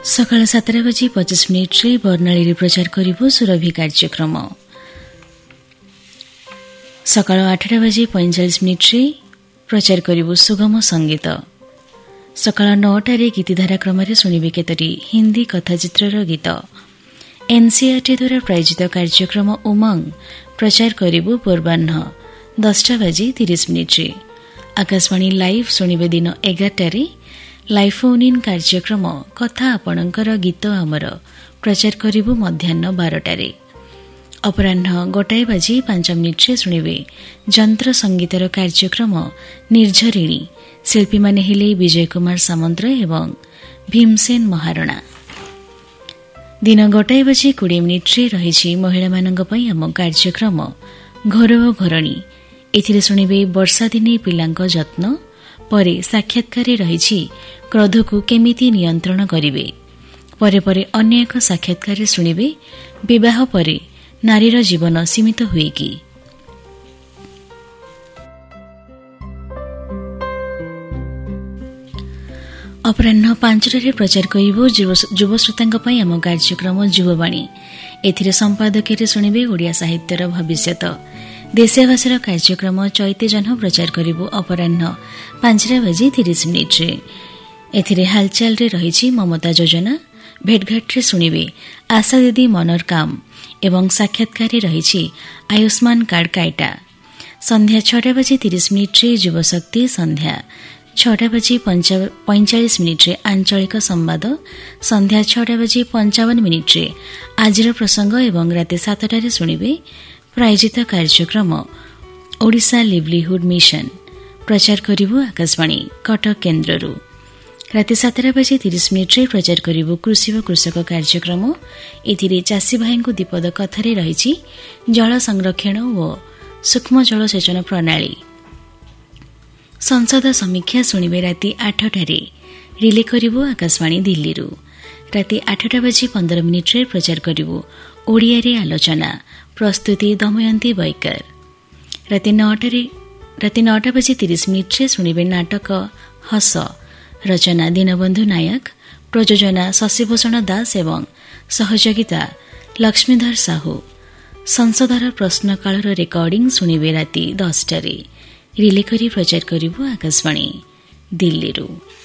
ସକାଳ 7:25 ବର୍ଣ୍ଣାଳୀରେ ପ୍ରଚାର କରିବୁ ସୁରଭି କାର୍ଯ୍ୟକ୍ରମ। ସକାଳ 8:45 ପ୍ରଚାର କରିବୁ ସୁଗମ ସଙ୍ଗୀତ। ସକାଳ 9ଟାରେ ଗୀତିଧାରା କ୍ରମରେ ଶୁଣିବେ କେତୋଟି ହିନ୍ଦୀ କଥାଚିତ୍ରର ଗୀତ। ଏନ୍ସିଆରଟି ଦ୍ୱାରା ପ୍ରାୟୋଜିତ କାର୍ଯ୍ୟକ୍ରମ ଉମଙ୍ଗ ପ୍ରଚାର କରିବୁ ପୂର୍ବାହ୍ନ 10:30। ଆକାଶବାଣୀ ଲାଇଭ୍ ଶୁଣିବେ ଦିନ 11ଟାରେ। ଲାଇଭ୍ ଫୋନ୍ ଇନ୍ କାର୍ଯ୍ୟକ୍ରମ କଥା ଆପଣଙ୍କର ଗୀତ ଆମର ପ୍ରଚାର କରିବୁ ମଧ୍ୟାହ୍ନ 12ଟାରେ। ଅପରାହ୍ନ 1:05 ଶୁଣିବେ ଯନ୍ତ୍ର ସଙ୍ଗୀତର କାର୍ଯ୍ୟକ୍ରମ ନିର୍ଝରିଣୀ। ଶିଳ୍ପୀମାନେ ହେଲେ ବିଜୟ କୁମାର ସାମନ୍ତ ଏବଂ ଭୀମସେନ ମହାରଣା। ଦିନ 1:20 ରହିଛି ମହିଳାମାନଙ୍କ ପାଇଁ ଆମ କାର୍ଯ୍ୟକ୍ରମ ଘର ଓ ଘରଣୀ। ଏଥିରେ ଶୁଣିବେ ବର୍ଷା ଦିନେ ପିଲାଙ୍କ ଯତ୍ନ। ପରେ ସାକ୍ଷାତକାରରେ ରହିଛି କ୍ରୋଧକୁ କେମିତି ନିୟନ୍ତ୍ରଣ କରିବେ। ପରେ ପରେ ଅନ୍ୟ ଏକ ସାକ୍ଷାତକାରରେ ଶୁଣିବେ ବିବାହ ପରେ ନାରୀର ଜୀବନ ସୀମିତ ହୁଏ କି। ଅପରାହ୍ନ 5ଟାରେ ପ୍ରଚାର କରିବୁ ଯୁବଶ୍ରୋତାଙ୍କ ପାଇଁ ଆମ କାର୍ଯ୍ୟକ୍ରମ ଯୁବବାଣୀ। ଏଥିରେ ସମ୍ପାଦକୀୟରେ ଶୁଣିବେ ଓଡ଼ିଆ ସାହିତ୍ୟର ଭବିଷ୍ୟତ। ଦେଶୀୟ ଭାଷାର କାର୍ଯ୍ୟକ୍ରମ ଚୈତେ ଜହ୍ନ ପ୍ରଚାର କରିବୁ ଅପରାହ୍ନ 5:30। ଏଥିରେ ହାଲଚାଲରେ ରହିଛି ମମତା ଯୋଜନା। ଭେଟଘାଟରେ ଶୁଣିବେ ଆଶା ଦିଦି ମନର କାମ ଏବଂ ସାକ୍ଷାତକାରରେ ରହିଛି ଆୟୁଷ୍ମାନ କାର୍ଡ କାଇଟା। ସନ୍ଧ୍ୟା 6:30 ଯୁବଶକ୍ତି ସନ୍ଧ୍ୟା। 6:45 ଆଞ୍ଚଳିକ ସମ୍ବାଦ। ସନ୍ଧ୍ୟା 6:55 ଆଜିର ପ୍ରସଙ୍ଗ ଏବଂ ରାତି 7ଟାରେ ଶୁଣିବେ ପ୍ରାୟୋଜିତ କାର୍ଯ୍ୟକ୍ରମ ଓଡ଼ିଶା ଲିଭଲିହୁଡ୍ ମିଶନ ପ୍ରଚାର କରିବୁ ଆକାଶବାଣୀ କଟକ କେନ୍ଦ୍ରରୁ। ରାତି 7:30 ପ୍ରଚାର କରିବୁ କୃଷି ଓ କୃଷକ କାର୍ଯ୍ୟକ୍ରମ। ଏଥିରେ ଚାଷୀ ଭାଇଙ୍କୁ ଦୀପଦ କଥାରେ ରହିଛି ଜଳ ସଂରକ୍ଷଣ ଓ ସୂକ୍ଷ୍ମ ଜଳସେଚନ ପ୍ରଣାଳୀ। ସଂସଦ ସମୀକ୍ଷା ଶୁଣିବେ ରାତି 8ଟାରେ। ରିଲେ କରିବୁ ଆକାଶବାଣୀ ଦିଲ୍ଲୀରୁ। ରାତି 8:15 ପ୍ରଚାର କରିବୁ ଓଡ଼ିଆରେ ଆଲୋଚନା। ପ୍ରସ୍ତୁତି ଦମୟନ୍ତୀ ବୈକର। ରାତି 9:30 ଶୁଣିବେ ନାଟକ ହସ। ରଚନା ଦୀନବନ୍ଧୁ ନାୟକ। ପ୍ରଯୋଜନା ଶଶିଭୂଷଣ ଦାସ ଏବଂ ସହଯୋଗିତା ଲକ୍ଷ୍ମୀଧର ସାହୁ। ସଂସଦର ପ୍ରଶ୍ନକାଳର ରେକର୍ଡିଂ ଶୁଣିବେ ରାତି 10ଟାରେ। ରିଲେ କରି ପ୍ରଚାର କରିବୁ ଆକାଶବାଣୀ ଦିଲ୍ଲୀରୁ।